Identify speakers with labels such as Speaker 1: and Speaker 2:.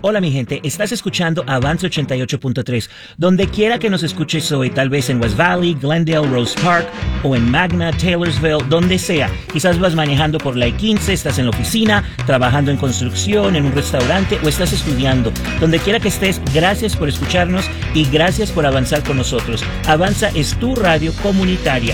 Speaker 1: Hola mi gente, estás escuchando Avance 88.3. Donde quiera que nos escuches hoy, tal vez en West Valley, Glendale, Rose Park o en Magna, Taylorsville, donde sea. Quizás vas manejando por la I-15, estás en la oficina, trabajando en construcción, en un restaurante o estás estudiando. Donde quiera que estés, gracias por escucharnos y gracias por avanzar con nosotros. Avanza es tu radio comunitaria.